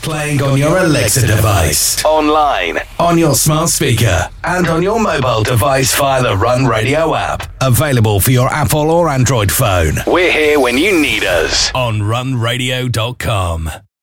Playing on your Alexa device, online, on your smart speaker, and on your mobile device via the Run Radio app. Available for your Apple or Android phone. We're here when you need us on runradio.com.